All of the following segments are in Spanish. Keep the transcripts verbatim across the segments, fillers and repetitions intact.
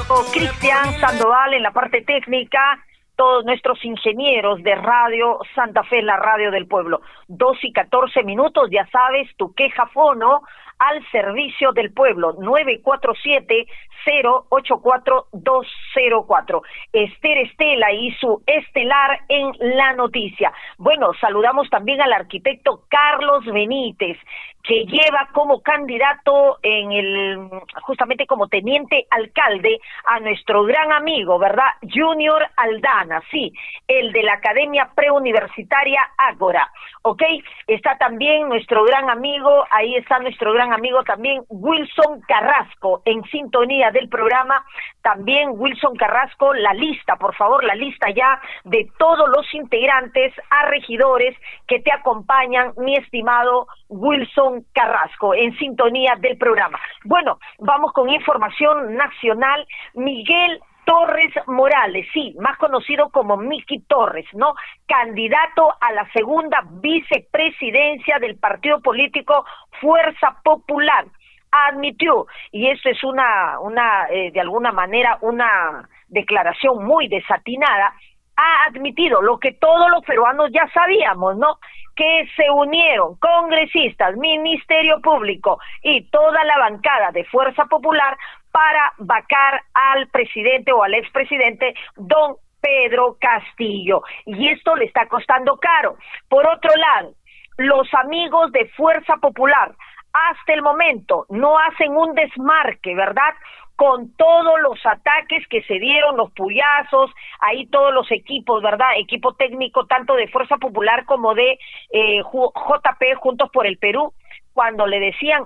Cristian Sandoval en la parte técnica, todos nuestros ingenieros de Radio Santa Fe, la radio del pueblo. Dos y catorce minutos, ya sabes, tu queja fono al servicio del pueblo, nueve cuatro siete, cero ocho cuatro, dos cero cuatro. Esther Estela y su estelar en la noticia. Bueno, saludamos también al arquitecto Carlos Benítez, que lleva como candidato en el, justamente como teniente alcalde, a nuestro gran amigo, ¿verdad? Junior Aldana, sí, el de la Academia Preuniversitaria Ágora, ¿ok? Está también nuestro gran amigo, ahí está nuestro gran amigo también, Wilson Carrasco, en sintonía del programa. También Wilson Carrasco, la lista, por favor, la lista ya de todos los integrantes a regidores que te acompañan, mi estimado Wilson Carrasco, en sintonía del programa. Bueno, vamos con información nacional. Miguel Torres Morales, sí, más conocido como Miki Torres, ¿no? Candidato a la segunda vicepresidencia del partido político Fuerza Popular, admitió, y esto es una, una eh, de alguna manera, una declaración muy desatinada, ha admitido lo que todos los peruanos ya sabíamos, ¿no? Que se unieron congresistas, Ministerio Público y toda la bancada de Fuerza Popular para vacar al presidente o al expresidente don Pedro Castillo. Y esto le está costando caro. Por otro lado, los amigos de Fuerza Popular hasta el momento no hacen un desmarque, ¿verdad?, con todos los ataques que se dieron, los puyazos, ahí todos los equipos, ¿verdad?, equipo técnico tanto de Fuerza Popular como de eh, J P, Juntos por el Perú, cuando le decían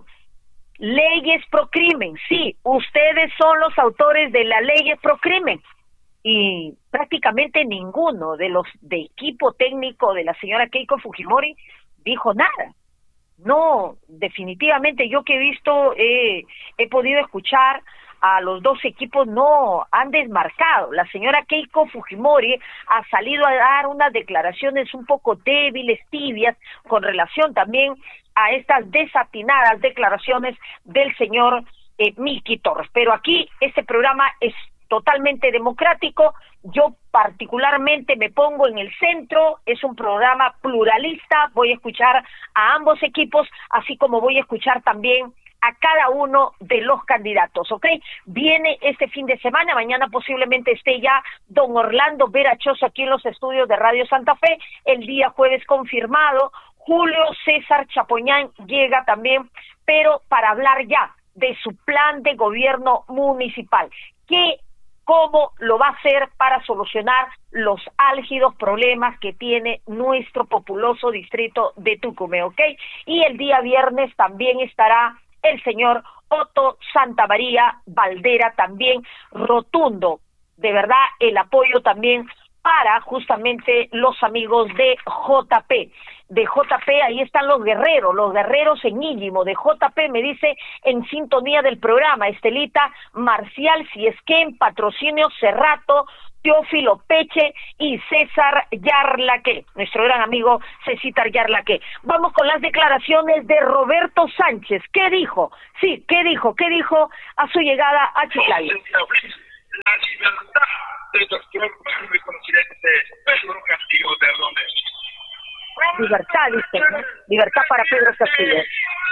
leyes pro crimen, sí, ustedes son los autores de las leyes pro crimen, y prácticamente ninguno de los de equipo técnico de la señora Keiko Fujimori dijo nada. No, definitivamente yo que he visto, eh, he podido escuchar a los dos equipos, no han desmarcado. La señora Keiko Fujimori ha salido a dar unas declaraciones un poco débiles, tibias, con relación también a estas desatinadas declaraciones del señor eh, Miki Torres. Pero aquí este programa es totalmente democrático, yo particularmente me pongo en el centro, es un programa pluralista, voy a escuchar a ambos equipos, así como voy a escuchar también a cada uno de los candidatos, ¿ok? Viene este fin de semana, mañana posiblemente esté ya don Orlando Verachoso aquí en los estudios de Radio Santa Fe, el día jueves confirmado, Julio César Chapoñán llega también, pero para hablar ya de su plan de gobierno municipal, ¿qué cómo lo va a hacer para solucionar los álgidos problemas que tiene nuestro populoso distrito de Tucumán, ¿ok? Y el día viernes también estará el señor Otto Santamaría Valdera, también rotundo, de verdad, el apoyo también para justamente los amigos de J P. De J P, ahí están los guerreros, los guerreros en Íñimo. De J P me dice en sintonía del programa, Estelita Marcial Ciesquén, Patrocinio Cerrato, Teófilo Peche y César Yarlaque, nuestro gran amigo César Yarlaque. Vamos con las declaraciones de Roberto Sánchez. ¿Qué dijo? Sí, ¿qué dijo? ¿Qué dijo a su llegada a Chiclayo? La libertad del doctor Pedro Castillo de Robles. Libertad, dice, ¿no? Libertad para Pedro Castillo.